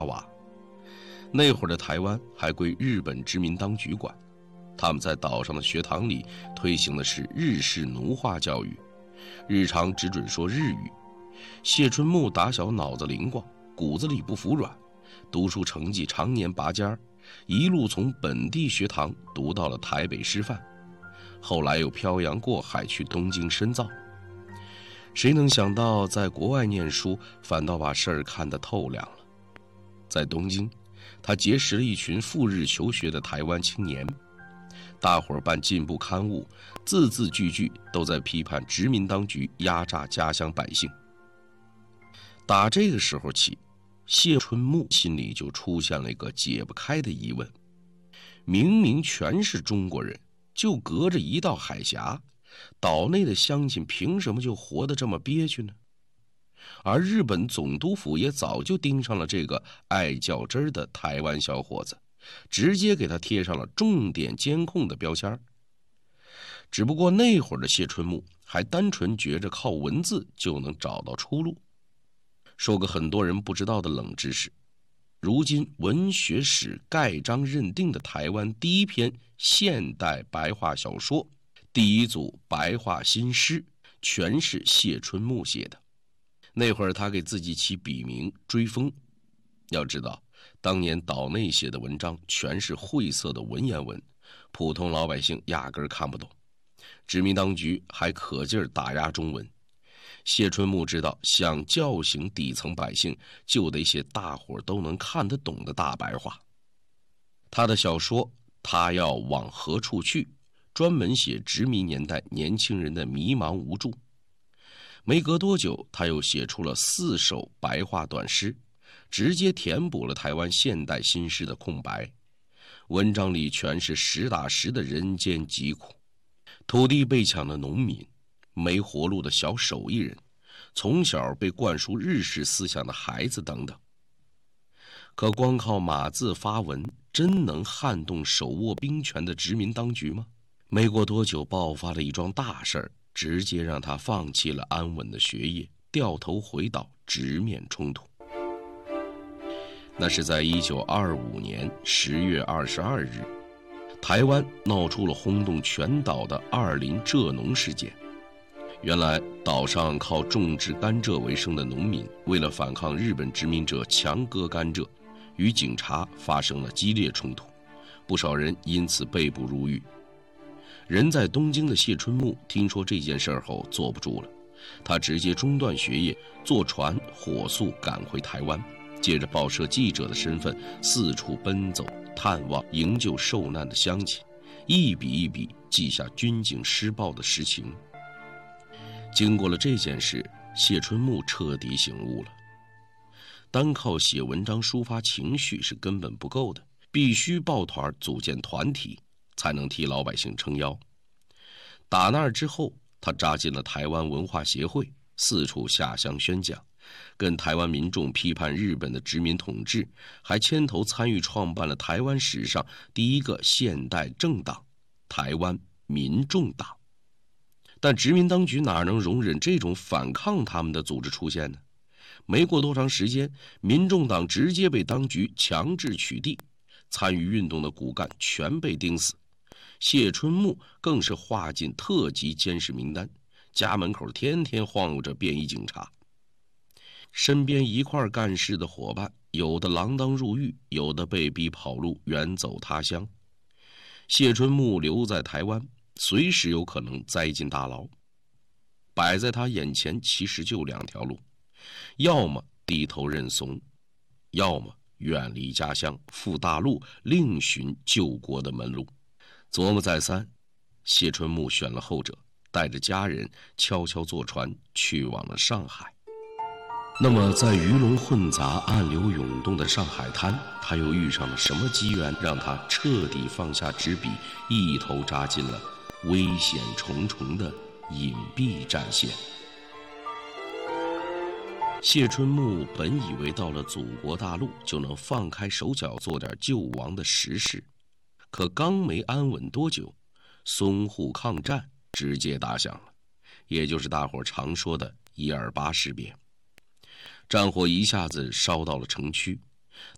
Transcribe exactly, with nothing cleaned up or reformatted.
瓦。那会儿的台湾还归日本殖民当局管，他们在岛上的学堂里推行的是日式奴化教育，日常只准说日语。谢春木打小脑子灵光，骨子里不服软，读书成绩常年拔尖儿，一路从本地学堂读到了台北师范，后来又漂洋过海去东京深造。谁能想到在国外念书反倒把事儿看得透亮了。在东京，他结识了一群赴日求学的台湾青年，大伙儿办进步刊物，字字句句都在批判殖民当局压榨家乡百姓。打这个时候起，谢春木心里就出现了一个解不开的疑问：明明全是中国人，就隔着一道海峡，岛内的乡亲凭什么就活得这么憋屈呢？而日本总督府也早就盯上了这个爱较真儿的台湾小伙子，直接给他贴上了重点监控的标签。只不过那会儿的谢春木还单纯觉着靠文字就能找到出路。说个很多人不知道的冷知识，如今文学史盖章认定的台湾第一篇现代白话小说，第一组白话新诗，全是谢春木写的。那会儿他给自己起笔名追风。要知道当年岛内写的文章全是晦涩的文言文，普通老百姓压根儿看不懂，殖民当局还可劲儿打压中文。谢春木知道，想叫醒底层百姓，就得写大伙儿都能看得懂的大白话。他的小说《他要往何处去》专门写殖民年代年轻人的迷茫无助。没隔多久，他又写出了四首白话短诗，直接填补了台湾现代新诗的空白。文章里全是实打实的人间疾苦，土地被抢的农民，没活路的小手艺人，从小被灌输日式思想的孩子等等。可光靠码字发文，真能撼动手握兵权的殖民当局吗？没过多久，爆发了一桩大事儿，直接让他放弃了安稳的学业，掉头回岛直面冲突。那是在一九二五年十月二十二日，台湾闹出了轰动全岛的二林蔗农事件。原来岛上靠种植甘蔗为生的农民，为了反抗日本殖民者强割甘蔗，与警察发生了激烈冲突，不少人因此被捕入狱。人在东京的谢春木听说这件事后坐不住了，他直接中断学业，坐船火速赶回台湾，借着报社记者的身份四处奔走，探望营救受难的乡亲，一笔一笔记下军警施暴的实情。经过了这件事，谢春木彻底醒悟了，单靠写文章抒发情绪是根本不够的，必须抱团组建团体，才能替老百姓撑腰。打那儿之后，他扎进了台湾文化协会，四处下乡宣讲，跟台湾民众批判日本的殖民统治，还牵头参与创办了台湾史上第一个现代政党——台湾民众党。但殖民当局哪能容忍这种反抗他们的组织出现呢？没过多长时间，民众党直接被当局强制取缔，参与运动的骨干全被钉死。谢春木更是划进特级监视名单，家门口天天晃悠着便衣警察。身边一块干事的伙伴，有的锒铛入狱，有的被逼跑路远走他乡。谢春木留在台湾，随时有可能栽进大牢。摆在他眼前其实就两条路，要么低头认怂，要么远离家乡赴大陆，另寻救国的门路。琢磨再三，谢春木选了后者，带着家人悄悄坐船去往了上海。那么在鱼龙混杂、暗流涌动的上海滩，他又遇上了什么机缘，让他彻底放下纸笔，一头扎进了危险重重的隐蔽战线？谢春木本以为到了祖国大陆就能放开手脚做点救亡的实事，可刚没安稳多久，淞沪抗战直接打响了，也就是大伙常说的一二八事变。战火一下子烧到了城区，